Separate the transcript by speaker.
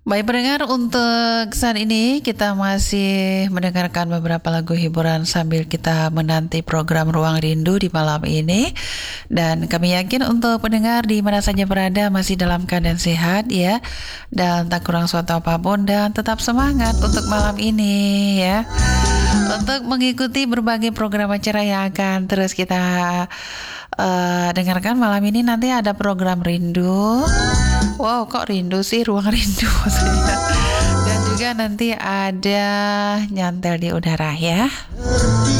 Speaker 1: Baik pendengar, untuk saat ini kita masih mendengarkan beberapa lagu hiburan sambil kita menanti program Ruang Rindu di malam ini. Dan kami yakin untuk pendengar di mana saja berada masih dalam keadaan sehat ya, dan tak kurang suatu apapun, dan tetap semangat untuk malam ini ya. Untuk mengikuti berbagai program acara yang akan terus kita dengarkan malam ini, nanti ada program Rindu. Wow, kok rindu sih, ruang rindu maksudnya. Dan juga nanti ada nyantel di udara ya.